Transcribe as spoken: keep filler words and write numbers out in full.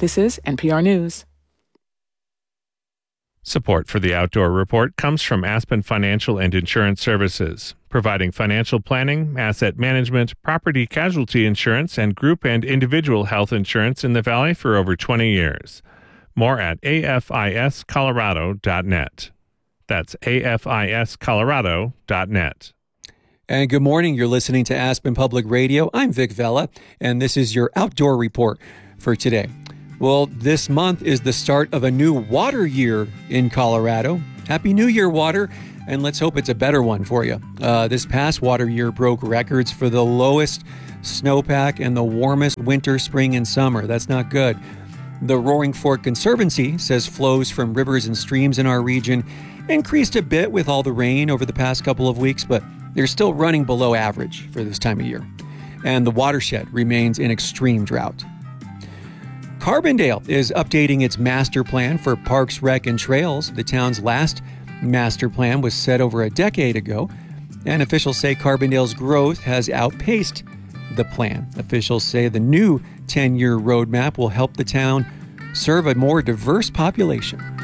This is N P R News. Support for the Outdoor Report comes from Aspen Financial and Insurance Services, providing financial planning, asset management, property casualty insurance, and group and individual health insurance in the Valley for over twenty years. More at A F I S colorado dot net. That's A F I S colorado dot net. And good morning. You're listening to Aspen Public Radio. I'm Vic Vela, and this is your Outdoor Report for today. Well, this month is the start of a new water year in Colorado. Happy New Year, water, and let's hope it's a better one for you. Uh, this past water year broke records for the lowest snowpack and the warmest winter, spring, and summer. That's not good. The Roaring Fork Conservancy says flows from rivers and streams in our region increased a bit with all the rain over the past couple of weeks, but they're still running below average for this time of year. And the watershed remains in extreme drought. Carbondale is updating its master plan for parks, rec, and trails. The town's last master plan was set over a decade ago, and officials say Carbondale's growth has outpaced the plan. Officials say the new ten-year roadmap will help the town serve a more diverse population.